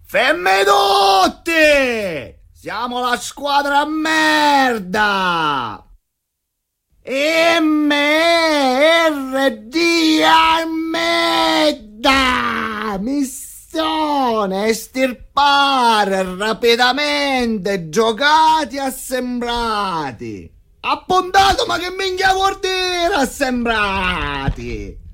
Femme tutti! Siamo la squadra merda! MRD merda! Missione estirpare rapidamente giocati assembrati! Appuntato, ma che minchia vuol dire assembrati?